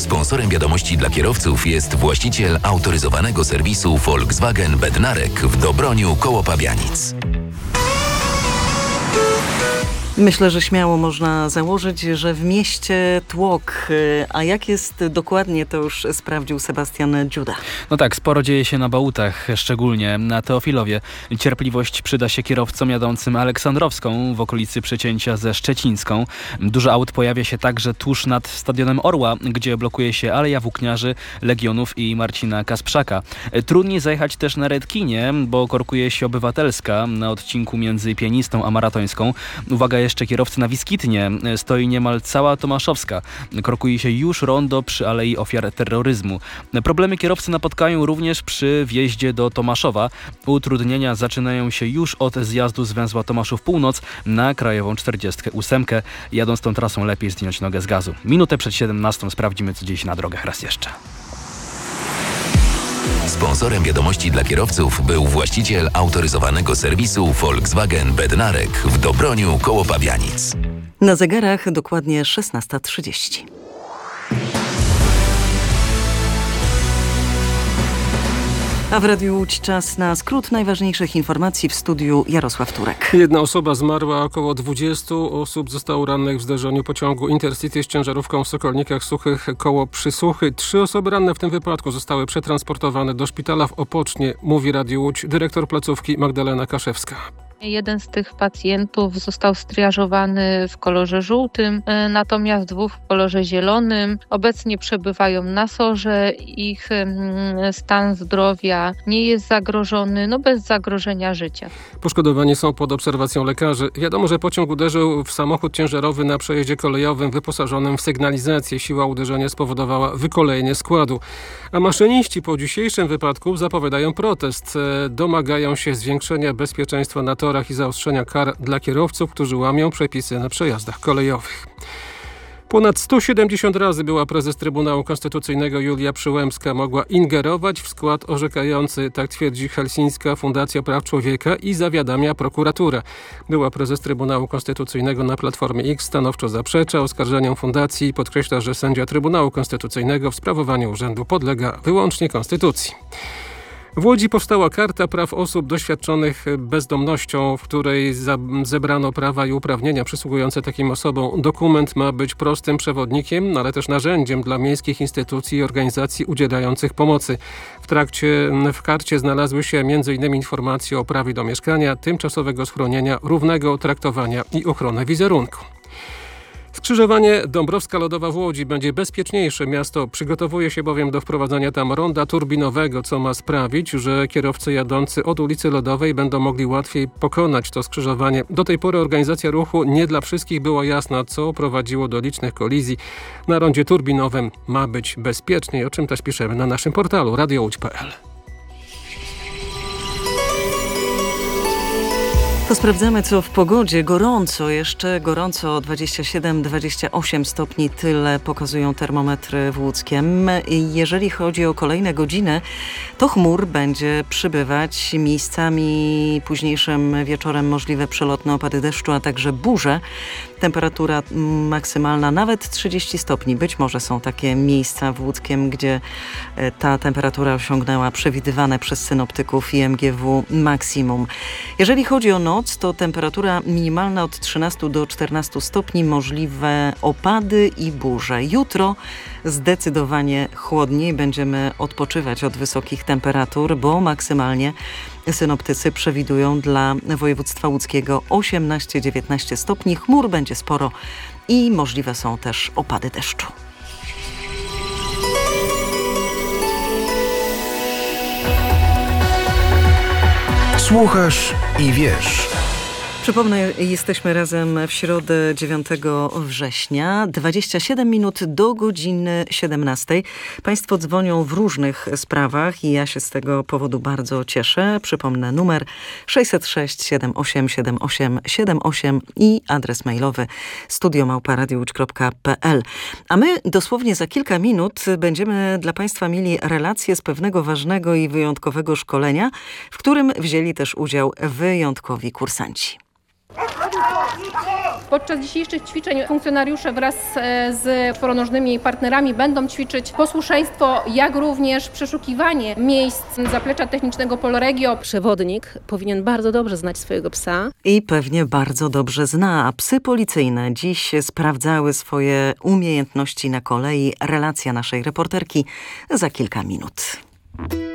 Sponsorem wiadomości dla kierowców jest właściciel autoryzowanego serwisu Volkswagen Bednarek w Dobroniu koło Pabianic. Myślę, że śmiało można założyć, że w mieście tłok. A jak jest dokładnie, to już sprawdził Sebastian Dziuda. No tak, sporo dzieje się na Bałutach, szczególnie na Teofilowie. Cierpliwość przyda się kierowcom jadącym Aleksandrowską w okolicy przecięcia ze Szczecińską. Dużo aut pojawia się także tuż nad Stadionem Orła, gdzie blokuje się Aleja Włókniarzy, Legionów i Marcina Kasprzaka. Trudniej zajechać też na Redkinie, bo korkuje się Obywatelska na odcinku między Pianistą a Maratońską. Uwaga jeszcze kierowcy na Wiskitnie. Stoi niemal cała Tomaszowska. Krokuje się już rondo przy Alei Ofiar Terroryzmu. Problemy kierowcy napotkają również przy wjeździe do Tomaszowa. Utrudnienia zaczynają się już od zjazdu z węzła Tomaszów Północ na Krajową 48. Jadąc tą trasą lepiej zdjąć nogę z gazu. Minutę przed 17 sprawdzimy, co dzieje się na drogach raz jeszcze. Sponsorem wiadomości dla kierowców był właściciel autoryzowanego serwisu Volkswagen Bednarek w Dobroniu koło Pabianic. Na zegarach dokładnie 16:30. A w Radiu Łódź czas na skrót najważniejszych informacji w studiu Jarosław Turek. Jedna osoba zmarła, około 20 osób zostało rannych w zdarzeniu pociągu Intercity z ciężarówką w Sokolnikach Suchych koło Przysuchy. 3 osoby ranne w tym wypadku zostały przetransportowane do szpitala w Opocznie, mówi Radiu Łódź dyrektor placówki Magdalena Kaszewska. Jeden z tych pacjentów został striażowany w kolorze żółtym, natomiast 2 w kolorze zielonym. Obecnie przebywają na SOR-ze. Ich stan zdrowia nie jest zagrożony, bez zagrożenia życia. Poszkodowani są pod obserwacją lekarzy. Wiadomo, że pociąg uderzył w samochód ciężarowy na przejeździe kolejowym wyposażonym w sygnalizację. Siła uderzenia spowodowała wykolejenie składu. A maszyniści po dzisiejszym wypadku zapowiadają protest. Domagają się zwiększenia bezpieczeństwa na torach i zaostrzenia kar dla kierowców, którzy łamią przepisy na przejazdach kolejowych. Ponad 170 razy była prezes Trybunału Konstytucyjnego Julia Przyłębska mogła ingerować w skład orzekający, tak twierdzi Helsińska Fundacja Praw Człowieka i zawiadamia prokuraturę. Była prezes Trybunału Konstytucyjnego na Platformie X stanowczo zaprzecza oskarżeniom fundacji i podkreśla, że sędzia Trybunału Konstytucyjnego w sprawowaniu urzędu podlega wyłącznie Konstytucji. W Łodzi powstała Karta Praw Osób Doświadczonych Bezdomnością, w której zebrano prawa i uprawnienia przysługujące takim osobom. Dokument ma być prostym przewodnikiem, ale też narzędziem dla miejskich instytucji i organizacji udzielających pomocy. W karcie znalazły się m.in. informacje o prawie do mieszkania, tymczasowego schronienia, równego traktowania i ochronę wizerunku. Skrzyżowanie Dąbrowska Lodowa w Łodzi będzie bezpieczniejsze. Miasto przygotowuje się bowiem do wprowadzania tam ronda turbinowego, co ma sprawić, że kierowcy jadący od ulicy Lodowej będą mogli łatwiej pokonać to skrzyżowanie. Do tej pory organizacja ruchu nie dla wszystkich była jasna, co prowadziło do licznych kolizji. Na rondzie turbinowym ma być bezpieczniej, o czym też piszemy na naszym portalu radiołódź.pl. To sprawdzamy, co w pogodzie. Gorąco, jeszcze gorąco, 27-28 stopni, tyle pokazują termometry w Łódzkiem. Jeżeli chodzi o kolejne godziny, to chmur będzie przybywać. Miejscami późniejszym wieczorem możliwe przelotne opady deszczu, a także burze. Temperatura maksymalna nawet 30 stopni. Być może są takie miejsca w Łódzkiem, gdzie ta temperatura osiągnęła przewidywane przez synoptyków i MGW maksimum. Jeżeli chodzi o noc, to temperatura minimalna od 13 do 14 stopni, możliwe opady i burze. Jutro zdecydowanie chłodniej, będziemy odpoczywać od wysokich temperatur, bo maksymalnie synoptycy przewidują dla województwa łódzkiego 18-19 stopni. Chmur będzie sporo i możliwe są też opady deszczu. Słuchasz i wiesz. Przypomnę, jesteśmy razem w środę 9 września, 27 minut do godziny 17. Państwo dzwonią w różnych sprawach i ja się z tego powodu bardzo cieszę. Przypomnę numer 606 78 78 78 i adres mailowy studio@radiowódź.pl. A my dosłownie za kilka minut będziemy dla Państwa mieli relację z pewnego ważnego i wyjątkowego szkolenia, w którym wzięli też udział wyjątkowi kursanci. Podczas dzisiejszych ćwiczeń funkcjonariusze wraz z czworonożnymi partnerami będą ćwiczyć posłuszeństwo, jak również przeszukiwanie miejsc zaplecza technicznego Polregio. Przewodnik powinien bardzo dobrze znać swojego psa. I pewnie bardzo dobrze zna, a psy policyjne dziś sprawdzały swoje umiejętności na kolei. Relacja naszej reporterki za kilka minut.